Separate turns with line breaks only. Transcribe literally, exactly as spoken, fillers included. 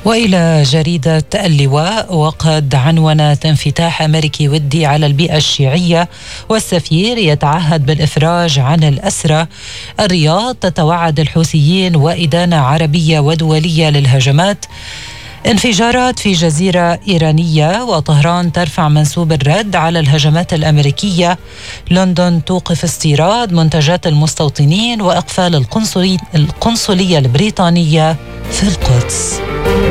وإلى جريدة اللواء، وقد عنونت انفتاح أمريكي ودي على البيئة الشيعية والسفير يتعهد بالإفراج عن الأسرى. الرياض تتوعد الحوثيين وإدانة عربية ودولية للهجمات. انفجارات في جزيرة إيرانية وطهران ترفع منسوب الرد على الهجمات الأمريكية. لندن توقف استيراد منتجات المستوطنين وإقفال القنصلية البريطانية في القدس.